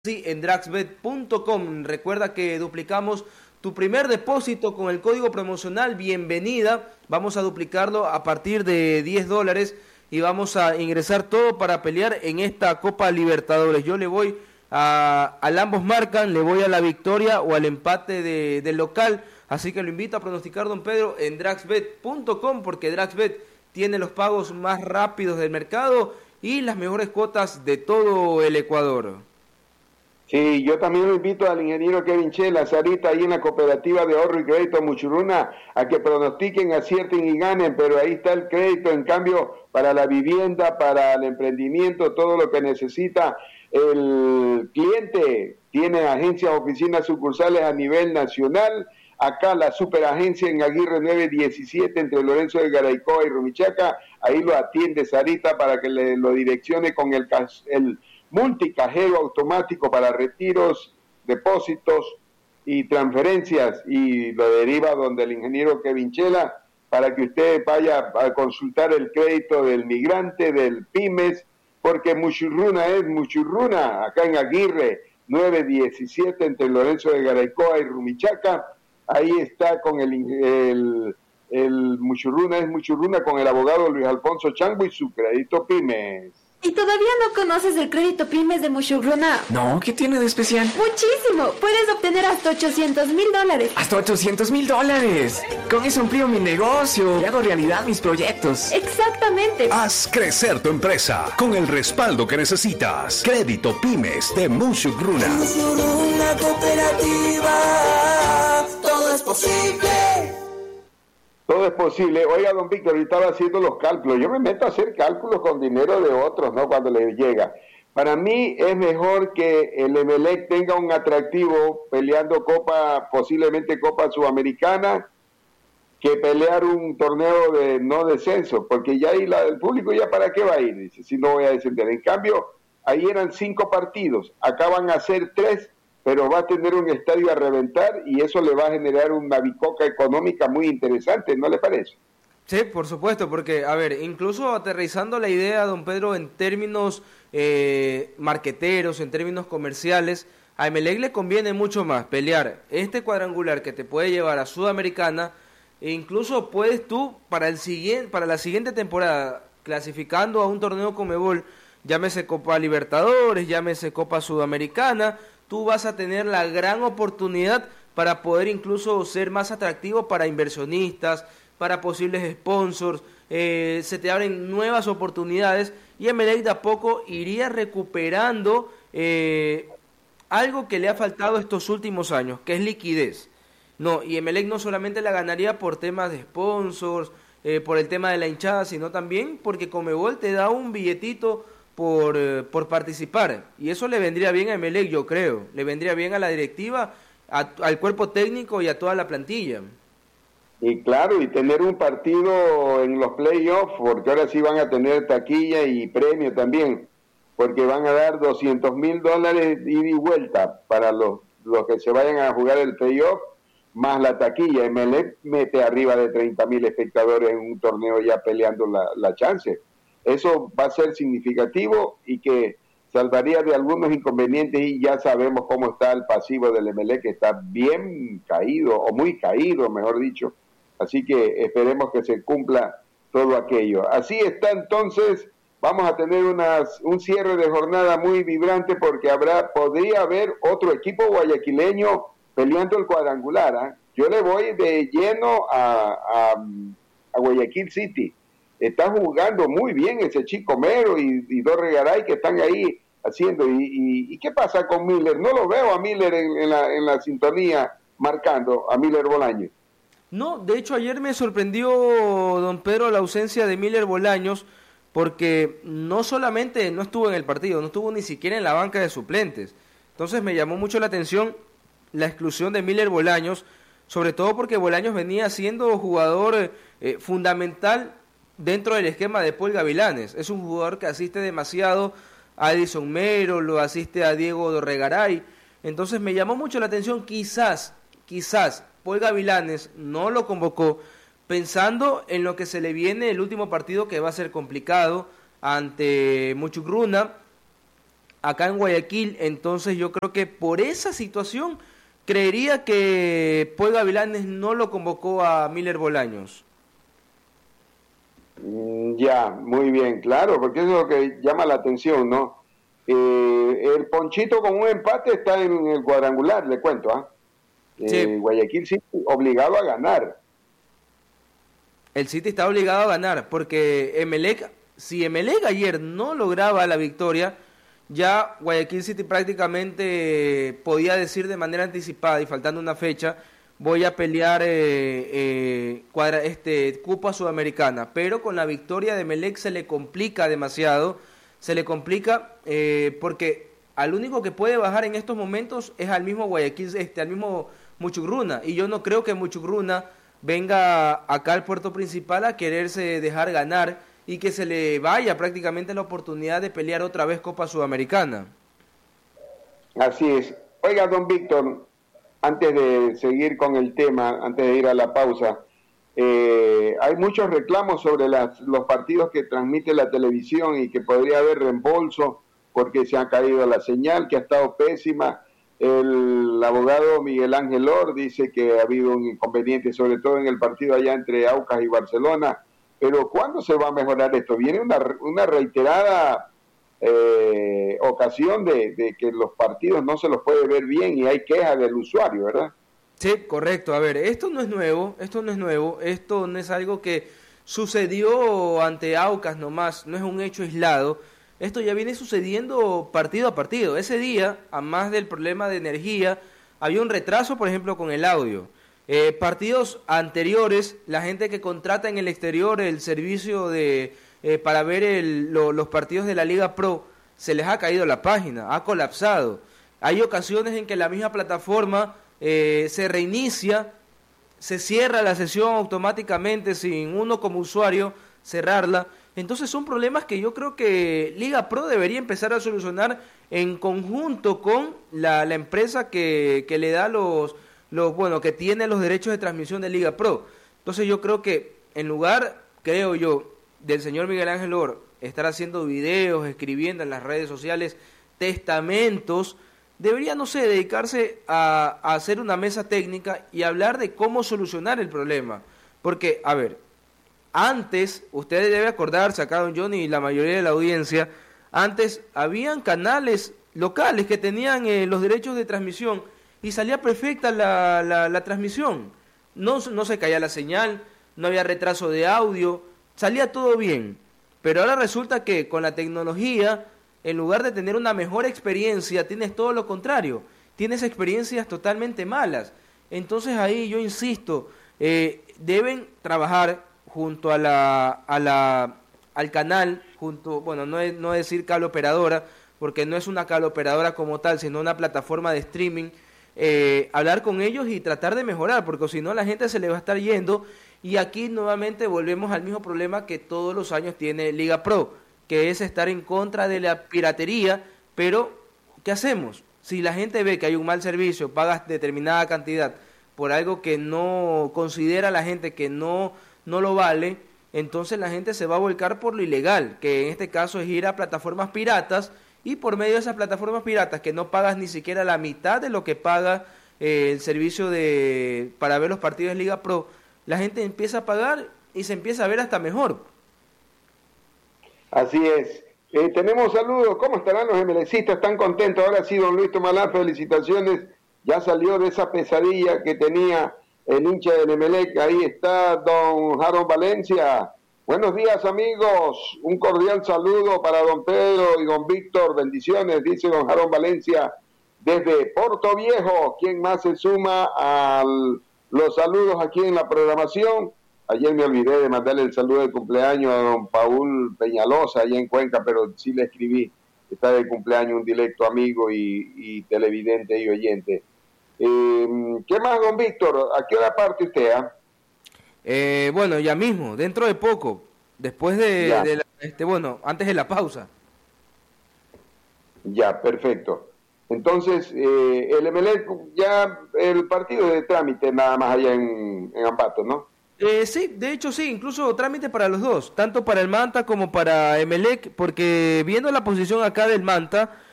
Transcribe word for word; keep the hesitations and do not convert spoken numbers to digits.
Sí, en draxbet punto com. Recuerda que duplicamos tu primer depósito con el código promocional Bienvenida. Vamos a duplicarlo a partir de diez dólares y vamos a ingresar todo para pelear en esta Copa Libertadores. Yo le voy a, al ambos marcan, le voy a la victoria o al empate de, del local. Así que lo invito a pronosticar, don Pedro, en draxbet punto com, porque Draxbet tiene los pagos más rápidos del mercado y las mejores cuotas de todo el Ecuador. Sí, yo también lo invito al ingeniero Kevin Chela, Sarita, ahí en la cooperativa de ahorro y crédito Muchurruna, a que pronostiquen, acierten y ganen, pero ahí está el crédito, en cambio, para la vivienda, para el emprendimiento, todo lo que necesita el cliente, tiene agencias, oficinas, sucursales a nivel nacional. Acá la superagencia en Aguirre nueve diecisiete entre Lorenzo de Garaycoa y Rumichaca, ahí lo atiende Sarita para que le lo direccione con el, el multicajero automático para retiros, depósitos y transferencias, y lo deriva donde el ingeniero Kevin Chela para que usted vaya a consultar el crédito del migrante, del pymes, porque Muchurruna es Muchurruna, acá en Aguirre nueve diecisiete entre Lorenzo de Garaycoa y Rumichaca. Ahí está con el, el, el Muchurruna, es Muchurruna con el abogado Luis Alfonso Chango y su crédito pymes. ¿Y todavía no conoces el crédito pymes de Muchurruna? No, ¿qué tiene de especial? ¡Muchísimo! Puedes obtener hasta ochocientos mil dólares. ¡Hasta ochocientos mil dólares! Con eso amplío mi negocio y hago realidad mis proyectos. ¡Exactamente! Haz crecer tu empresa con el respaldo que necesitas. Crédito Pymes de Muchurruna. Muchurruna Cooperativa, todo es posible. Todo es posible. Oiga, don Víctor, ahorita estaba haciendo los cálculos. Yo me meto a hacer cálculos con dinero de otros, ¿no? Cuando les llega. Para mí es mejor que el Emelec tenga un atractivo peleando Copa, posiblemente Copa Sudamericana, que pelear un torneo de no descenso, porque ya ahí la, el público ya para qué va a ir, dice, si no voy a descender. En cambio, ahí eran cinco partidos, acá van a ser tres, pero va a tener un estadio a reventar y eso le va a generar una bicoca económica muy interesante, ¿no le parece? Sí, por supuesto, porque, a ver, incluso aterrizando la idea, don Pedro, en términos eh, marqueteros, en términos comerciales, a Emelec le conviene mucho más pelear este cuadrangular que te puede llevar a Sudamericana, e incluso puedes tú, para, el siguiente, para la siguiente temporada, clasificando a un torneo Conmebol, llámese Copa Libertadores, llámese Copa Sudamericana, tú vas a tener la gran oportunidad para poder incluso ser más atractivo para inversionistas, para posibles sponsors, eh, se te abren nuevas oportunidades y Emelec de a poco iría recuperando eh, algo que le ha faltado estos últimos años, que es liquidez. No, y Emelec no solamente la ganaría por temas de sponsors, eh, por el tema de la hinchada, sino también porque Conmebol te da un billetito por, eh, por participar, y eso le vendría bien a Emelec, yo creo, le vendría bien a la directiva, a, al cuerpo técnico y a toda la plantilla. Y claro, y tener un partido en los playoffs, porque ahora sí van a tener taquilla y premio también, porque van a dar doscientos mil dólares ida y vuelta para los, los que se vayan a jugar el playoff, más la taquilla. Emelec mete arriba de treinta mil espectadores en un torneo ya peleando la, la chance. Eso va a ser significativo y que salvaría de algunos inconvenientes, y ya sabemos cómo está el pasivo del Emelec, que está bien caído, o muy caído, mejor dicho. Así que esperemos que se cumpla todo aquello. Así está, entonces, vamos a tener unas, un cierre de jornada muy vibrante, porque habrá, podría haber otro equipo guayaquileño peleando el cuadrangular, ¿eh? Yo le voy de lleno a, a, a Guayaquil City. Está jugando muy bien ese Chico Mero y, y Dorre Garay, que están ahí haciendo. Y, y, ¿Y qué pasa con Miller? No lo veo a Miller en, en, la, en la sintonía marcando, a Miller Bolaños. No, de hecho ayer me sorprendió, don Pedro, la ausencia de Miller Bolaños, porque no solamente no estuvo en el partido, no estuvo ni siquiera en la banca de suplentes. Entonces me llamó mucho la atención la exclusión de Miller Bolaños, sobre todo porque Bolaños venía siendo jugador eh, fundamental dentro del esquema de Paul Gavilanes. Es un jugador que asiste demasiado a Edison Mero, lo asiste a Diego Dorregaray. Entonces me llamó mucho la atención, quizás, quizás Paul Gavilanes no lo convocó pensando en lo que se le viene el último partido, que va a ser complicado ante Muchurruna, acá en Guayaquil, entonces yo creo que por esa situación creería que Paul Gavilanes no lo convocó a Miller Bolaños. Mm, Ya, muy bien, claro, porque eso es lo que llama la atención, ¿no? Eh, el Ponchito con un empate está en el cuadrangular, le cuento, ¿ah? Eh, Sí. Guayaquil sí, obligado a ganar. El City está obligado a ganar, porque Emelec, si Emelec ayer no lograba la victoria, ya Guayaquil City prácticamente podía decir de manera anticipada y faltando una fecha, voy a pelear eh, eh, cuadra, este, Copa Sudamericana, pero con la victoria de Emelec se le complica demasiado, se le complica eh, porque al único que puede bajar en estos momentos es al mismo Guayaquil, este, al mismo Muchugruna, y yo no creo que Muchugruna venga acá al puerto principal a quererse dejar ganar y que se le vaya prácticamente la oportunidad de pelear otra vez Copa Sudamericana. Así es. Oiga, don Víctor, antes de seguir con el tema, antes de ir a la pausa, eh, hay muchos reclamos sobre las, los partidos que transmite la televisión y que podría haber reembolso porque se ha caído la señal, que ha estado pésima. El abogado Miguel Ángel Or dice que ha habido un inconveniente, sobre todo en el partido allá entre Aucas y Barcelona. Pero ¿cuándo se va a mejorar esto? Viene una, una reiterada eh, ocasión de, de que los partidos no se los puede ver bien y hay quejas del usuario, ¿verdad? Sí, correcto. A ver, esto no es nuevo, esto no es nuevo, esto no es algo que sucedió ante Aucas nomás, no es un hecho aislado. Esto ya viene sucediendo partido a partido. Ese día, a más del problema de energía, había un retraso, por ejemplo, con el audio. Eh, partidos anteriores, la gente que contrata en el exterior el servicio de eh, para ver el, lo, los partidos de la Liga Pro, se les ha caído la página, ha colapsado. Hay ocasiones en que la misma plataforma eh, se reinicia, se cierra la sesión automáticamente sin uno como usuario cerrarla. Entonces son problemas que yo creo que Liga Pro debería empezar a solucionar en conjunto con la, la empresa que, que le da los, los, bueno, que tiene los derechos de transmisión de Liga Pro. Entonces yo creo que en lugar, creo yo, del señor Miguel Ángel Or estar haciendo videos, escribiendo en las redes sociales testamentos, debería, no sé, dedicarse a, a hacer una mesa técnica y hablar de cómo solucionar el problema. Porque, a ver, antes, ustedes deben acordarse, acá don Johnny y la mayoría de la audiencia, antes habían canales locales que tenían eh, los derechos de transmisión y salía perfecta la, la, la transmisión. No, no se caía la señal, no había retraso de audio, salía todo bien. Pero ahora resulta que con la tecnología, en lugar de tener una mejor experiencia, tienes todo lo contrario, tienes experiencias totalmente malas. Entonces ahí yo insisto, eh, deben trabajar junto a la, a la, al canal, junto, bueno, no es, no es decir cable operadora, porque no es una cable operadora como tal, sino una plataforma de streaming, eh, hablar con ellos y tratar de mejorar, porque si no la gente se le va a estar yendo, y aquí nuevamente volvemos al mismo problema que todos los años tiene Liga Pro, que es estar en contra de la piratería, pero ¿qué hacemos? Si la gente ve que hay un mal servicio, pagas determinada cantidad por algo que no considera la gente que no no lo vale, entonces la gente se va a volcar por lo ilegal, que en este caso es ir a plataformas piratas, y por medio de esas plataformas piratas que no pagas ni siquiera la mitad de lo que paga eh, el servicio de para ver los partidos de Liga Pro, la gente empieza a pagar y se empieza a ver hasta mejor. Así es. Eh, tenemos saludos. ¿Cómo estarán los emelecistas? ¿Están contentos? Ahora sí, don Luis Tomalá, felicitaciones. Ya salió de esa pesadilla que tenía el hincha del Emelec. Ahí está don Harold Valencia. Buenos días, amigos. Un cordial saludo para don Pedro y don Víctor. Bendiciones, dice don Harold Valencia desde Porto Viejo. ¿Quién más se suma a los saludos aquí en la programación? Ayer me olvidé de mandarle el saludo de cumpleaños a don Paul Peñalosa, allá en Cuenca, pero sí le escribí. Está de cumpleaños un directo amigo y, y televidente y oyente. Eh, ¿Qué más, don Víctor? ¿A qué hora parte usted? ¿Ah? Eh, bueno, ya mismo, dentro de poco, después de, de la, este, bueno, antes de la pausa. Ya, perfecto. Entonces, eh, el Emelec, ya el partido de trámite nada más allá en, en Ambato, ¿no? Eh, sí, de hecho sí, incluso trámite para los dos, tanto para el Manta como para Emelec, porque viendo la posición acá del Manta,